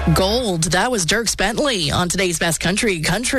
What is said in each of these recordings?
Gold. That was Dierks Bentley on today's Best Country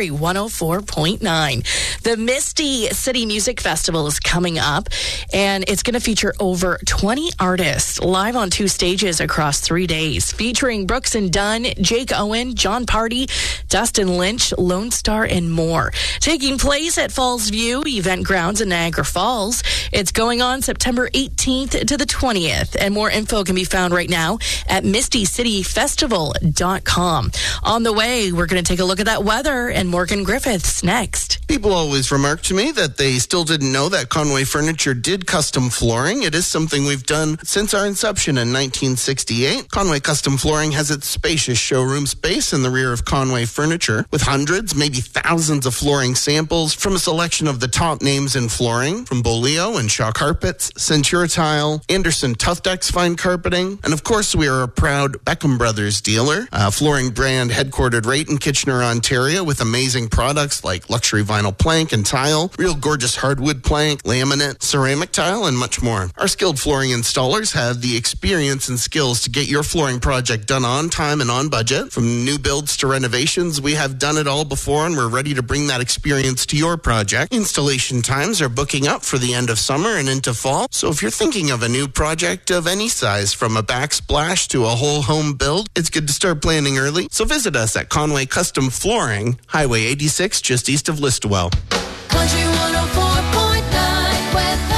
104.9. The Misty City Music Festival is coming up, and it's going to feature over 20 artists live on 2 stages across 3 days, featuring Brooks and Dunn, Jake Owen, John Party, Dustin Lynch, Lone Star, and more. Taking place at Falls View Event Grounds in Niagara Falls. It's going on September 18th to the 20th, and more info can be found right now at mistycityfestival.com. On the way, we're going to take a look at that weather and Morgan Griffiths next. People always remark to me that they still didn't know that Conway Furniture did custom flooring. It is something we've done since our inception in 1968. Conway Custom Flooring has its spacious showroom space in the rear of Conway Furniture with hundreds, maybe thousands of flooring samples from a selection of the top names in flooring, from Bolio and Shaw Carpets, Centura Tile, Anderson Tuftex Fine Carpeting, and of course we are a proud Beckham Brothers dealer. A flooring brand headquartered right in Kitchener, Ontario, with amazing products like luxury vinyl plank and tile, real gorgeous hardwood plank, laminate, ceramic tile, and much more. Our skilled flooring installers have the experience and skills to get your flooring project done on time and on budget. From new builds to renovations, we have done it all before, and we're ready to bring that experience to your project. Installation times are booking up for the end of summer and into fall, so if you're thinking of a new project of any size, from a backsplash to a whole home build, it's good to start planning early. So visit us at Conway Custom Flooring, Highway 86, just east of Listowel. Country 104.9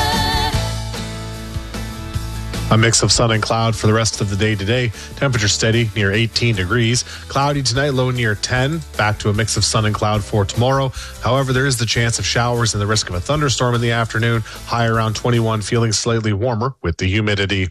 weather. A mix of sun and cloud for the rest of the day today. Temperature steady near 18 degrees. Cloudy tonight, low near 10. Back to a mix of sun and cloud for tomorrow. However, there is the chance of showers and the risk of a thunderstorm in the afternoon. High around 21, feeling slightly warmer with the humidity.